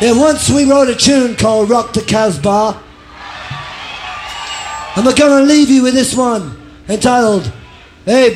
Yeah, once we wrote a tune called Rock the Casbah. And we're gonna leave you with this one entitled, Hey